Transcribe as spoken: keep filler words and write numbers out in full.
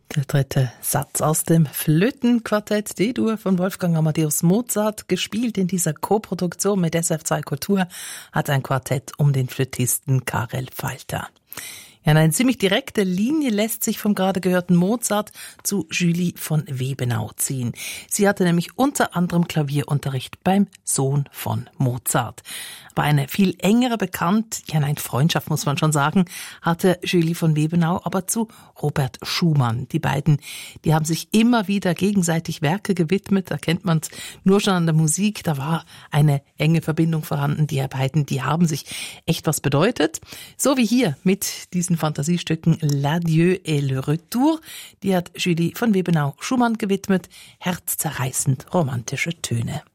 Der dritte Satz aus dem Flötenquartett D-Dur von Wolfgang Amadeus Mozart, gespielt in dieser Koproduktion mit S R F zwei Kultur, hat ein Quartett um den Flötisten Karel Falter. Ja, eine ziemlich direkte Linie lässt sich vom gerade gehörten Mozart zu Julie von Webenau ziehen. Sie hatte nämlich unter anderem Klavierunterricht beim Sohn von Mozart. Aber eine viel engere Bekannt, ja nein, Freundschaft muss man schon sagen, hatte Julie von Webenau aber zu Robert Schumann. Die beiden, die haben sich immer wieder gegenseitig Werke gewidmet, da kennt man es nur schon an der Musik, da war eine enge Verbindung vorhanden. Die beiden, die haben sich echt was bedeutet. So wie hier mit diesen Fantasiestücken L'Adieu et le Retour, die hat Julie von Webenau Schumann gewidmet, herzzerreißend romantische Töne.